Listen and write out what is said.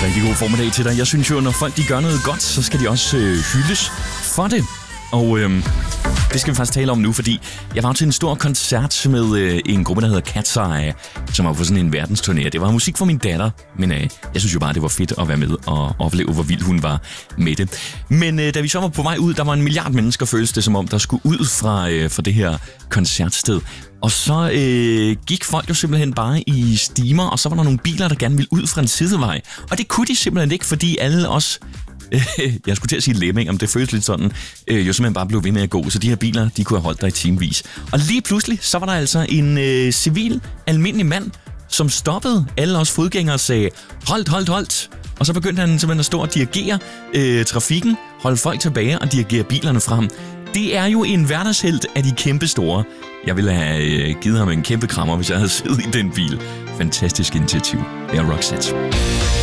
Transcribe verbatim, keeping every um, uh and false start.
Rigtig god formiddag til dig. Jeg synes jo, når folk de gør noget godt, så skal de også øh, hyldes for det. Og øh, det skal vi faktisk tale om nu, fordi jeg var til en stor koncert med øh, en gruppe, der hedder Cat's Eye, som var på sådan en verdensturné. Det var musik for min datter, men øh, jeg synes jo bare, det var fedt at være med og opleve, hvor vild hun var med det. Men øh, da vi så var på vej ud, der var en milliard mennesker, føltes det som om, der skulle ud fra, øh, fra det her koncertsted. Og så øh, gik folk jo simpelthen bare i stimer, og så var der nogle biler, der gerne ville ud fra en sidevej. Og det kunne de simpelthen ikke, fordi alle os... jeg skulle til at sige lemming, om det føles lidt sådan, øh, jo simpelthen bare blev ved med at gå, så de her biler, de kunne have holdt der i timevis. Og lige pludselig, så var der altså en øh, civil, almindelig mand, som stoppede alle os fodgængere og sagde, holdt, holdt, holdt. Og så begyndte han simpelthen at stå og dirigere øh, trafikken, holde folk tilbage og dirigere bilerne frem. Det er jo en hverdagshelt af de kæmpe store. Jeg ville have øh, givet ham en kæmpe krammer, hvis jeg havde siddet i den bil. Fantastisk initiativ. Det er Roxette.